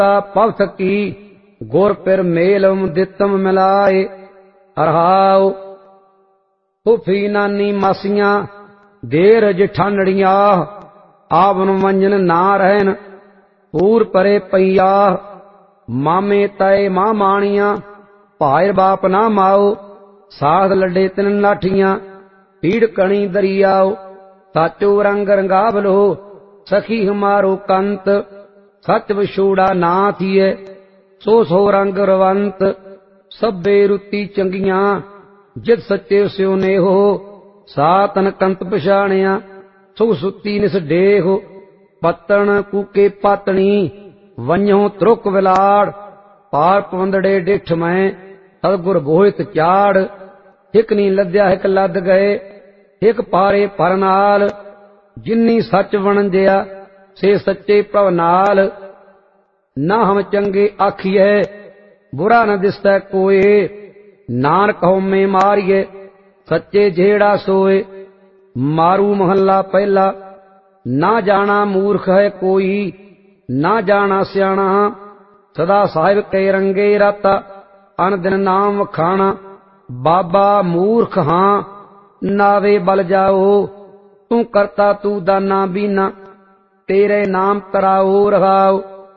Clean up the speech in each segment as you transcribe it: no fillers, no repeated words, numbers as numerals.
पव थकी गुर पिर मेलम दितम मिलाए। रहाओ फूफी नानी मासियां देर जिठानड़िया आवन मंजन ना रहन पूर परे पैया। मामे तय मां माणिया भाई बाप ना माओ साध लड्डे तिन लाठियां पीड़ कणी दरियाओ। साचो रंग रंगावलो सखी हमारो कंत सच विछोड़ा ना थिए सो सो रंग रवंत। सभे रुति चंगियां जित सच्चे स्यो ने हो सातन कंत पछाणिया सुख सुती निस डेहो। पत्तन कूके पातनी वन्यो त्रुक विलाड़ पार पवंदड़े डिठ में सतगुर बोहित चाड़। हिक नी लद्या हिक लद गए हिक पारे पर नाल जिन्नी सच वणंजिया से सच्चे प्रभ नाल। ना हम चंगे आखिए बुरा न दिसै कोय नानक होमे मारिए सच्चे जेड़ा सोए। मारू महला पहला ना जाना मूर्ख है कोई ना जाना सियाणा। सदा साहिब के रंगे राता अन दिन नाम खाना। बाबा मूर्ख हां नावे बल जाओ तू करता तू दाना बीना तेरे नाम तराओ रहाओ।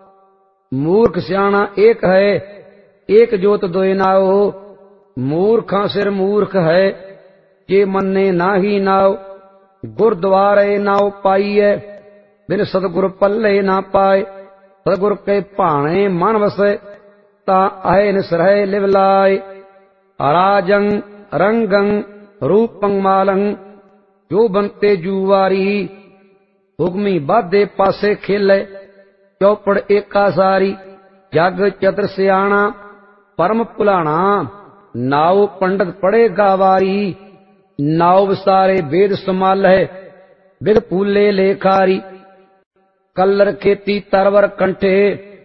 मूर्ख सियाणा एक है एक जोत दोय नाओ। मूर्खा सिर मूर्ख है जे मन्ने नाही नाओ। गुरद्वारे नाओ पाइए बिन सतगुर पल्ले ना पाए। सतगुर के भाणे मन वसे ता आए निसरह लिव लाए। अराजं रंगं रूपं मालं जो बनते जुवारी। हुक्मी बाधे पासे खेले चौपड़ एका सारी। जग चतुर सियाणा परम भुलाणा नाओ पंडित पढ़े गावारी। नाओ विसारे वेद संभाले विद फूले लेखारी। कलर खेती तरवर कंठे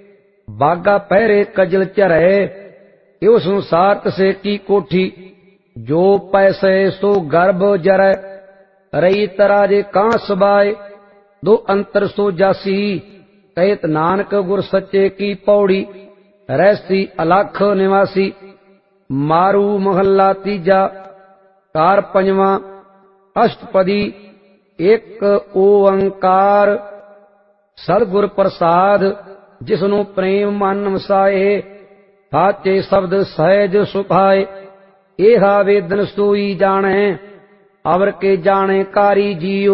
बागा पहरे कजल चरे। यो संसार तसे की कोठी जो पैसे सो गर्भ जरै। रही तराजे कां सबाए दो अंतर सो जासी। कहत नानक गुर सच्चे की पौड़ी रहसी अलख निवासी। मारू महला तीजा कार पंजवा अष्टपदी एक ओंकार। सतगुर प्रसाद जिसनु प्रेम मन वसाए साचे शब्द सहज सुभाए। एहा वेदन सोई जाने अवर के जाने कारी जियो।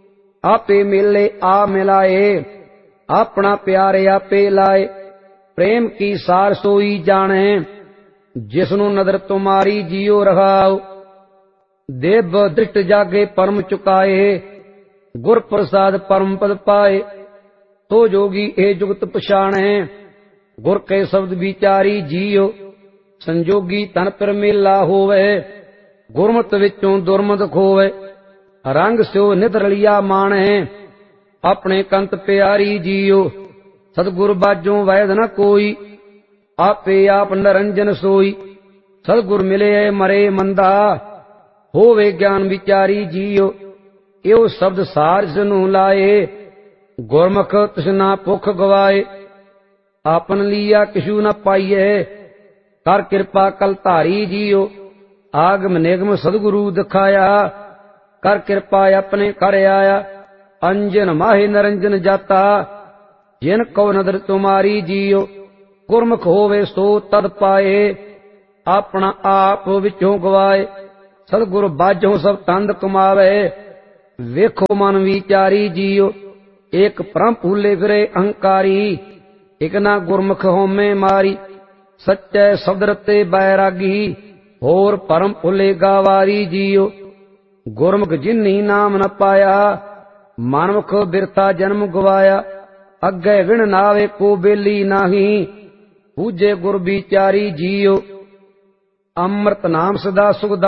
आपे मिले आ मिलाए अपना प्यारे आपे लाए। प्रेम की सार सोई जाने जिसनु नदर तुम्हारी जियो रहाओ। देव दृष्ट जागे परम चुकाए गुर प्रसाद परम पद पाए। तो जोगी ए जुगत पछाणे गुर के शब्द विचारी जियो। संजोगी तन पर मेला होवे गुरमत विचों दुरमत खोवे। रंग स्यो नित रलिया माणे अपने कंत प्यारी जियो। सतगुर बाजों वैद न कोई आपे आप निरंजन सोई। सतगुर मिले मरे मंदा होवे ज्ञान विचारी जियो। यो शब्द सार जनु लाए गुरमुख तृष्णा भुख गवाए। आपन लिया किशु न पाइए कर कृपा कल धारी जियो। आगम निगम सदगुरु दिखाया कर कृपा अपने कर आया। अंजन माहे नरंजन जाता जिन को नदर तुम्हारी जियो। गुरमुख होवे सो तद पाए अपना आप विचों गवाए। सतगुर बाजों सब तंद कमावे वेखो मन विचारी जियो। एक परम भूले फिरे अहंकारी एक ना गुरमुख होमे मारी। सच्चे शब्द रते बैरागी होर परम भूले गावारी जियो। गुरमुख जिन्नी नाम न पाया मानमुख बिरथा जन्म गवाया। अगे विण नावे को बेली नाही पूजे गुर विचारी जियो। अमृत नाम सदा सुखदा